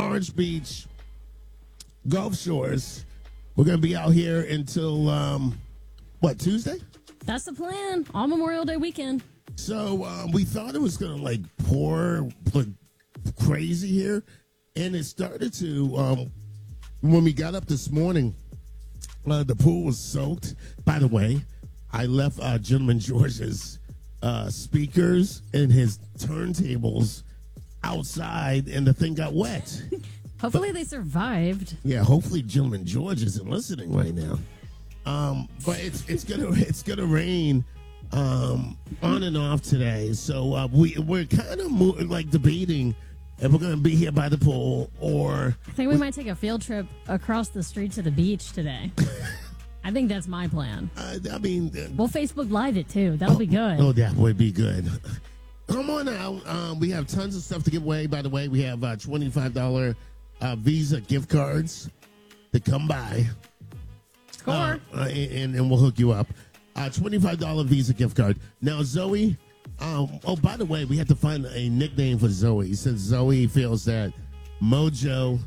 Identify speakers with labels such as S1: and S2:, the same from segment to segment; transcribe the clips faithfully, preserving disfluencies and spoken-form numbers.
S1: Orange Beach Gulf Shores. We're going to be out here until, um, what, Tuesday?
S2: That's the plan. All Memorial Day weekend.
S1: So um, we thought it was going to, like, pour like, crazy here. And it started to, um, when we got up this morning, uh, the pool was soaked. By the way, I left uh, Gentleman George's uh, speakers and his turntables outside, and the thing got wet.
S2: Hopefully they survived.
S1: Yeah, hopefully Gentleman George isn't listening right now. Um, but it's it's gonna it's gonna rain um, on and off today, so uh, we we're kind of mo- like debating if we're gonna be here by the pool or.
S2: I think we might take a field trip across the street to the beach today. I think that's my plan.
S1: Uh, I mean, uh,
S2: We'll Facebook Live it too. That'll
S1: oh,
S2: be good.
S1: Oh, that would be good. Come on out. Um, we have tons of stuff to give away. By the way, we have uh, twenty-five dollars uh, Visa gift cards to come by.
S2: Score.
S1: Uh, uh, and, and we'll hook you up. Uh, twenty-five dollars Visa gift card. Now, Zoe, um, oh, by the way, we had to find a nickname for Zoe since Zoe feels that Mojo,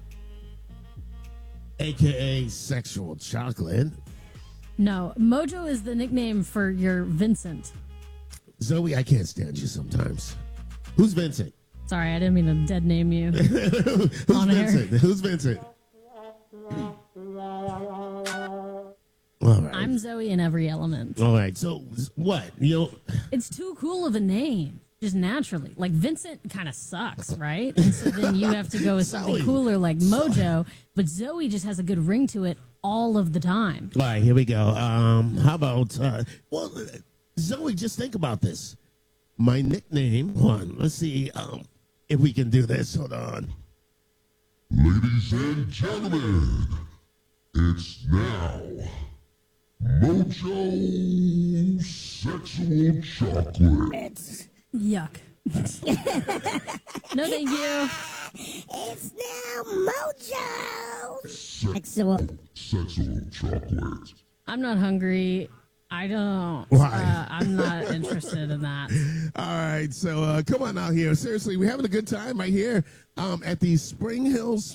S1: a k a. Sexual Chocolate.
S2: No, Mojo is the nickname for your Vincent.
S1: Zoe, I can't stand you sometimes. Who's Vincent?
S2: Sorry, I didn't mean to dead name you.
S1: Who's
S2: On
S1: Vincent?
S2: air.
S1: Who's Vincent? All right.
S2: I'm Zoe in every element.
S1: All right. So what? You know,
S2: It's too cool of a name, just naturally. Like Vincent kind of sucks, right? And so then you have to go with something
S1: Zoe.
S2: cooler like Mojo. But Zoe just has a good ring to it all of the time.
S1: all right, here we go. Um, how about uh, well, uh, Zoe? Just think about this. My nickname. Hold on. Let's see um, if we can do this. Hold on.
S3: Ladies and gentlemen, it's now Mojo Sexual Chocolate.
S2: Yuck. No, thank you.
S4: It's now Mojo.
S3: Sexual, sexual Chocolate.
S2: I'm not hungry. I don't.
S1: Why?
S2: Uh, I'm not interested in that.
S1: All right. So uh, come on out here. Seriously, we're having a good time right here um, at the Spring Hills